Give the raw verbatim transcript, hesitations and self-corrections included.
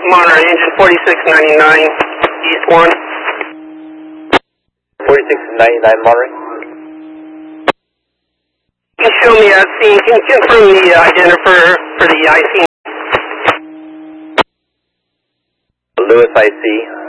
Monterey, engine forty-six ninety-nine, East one. forty-six ninety-nine Monterey. Can you show me that scene? Can you confirm the uh, identifier for the I C? Lewis I C.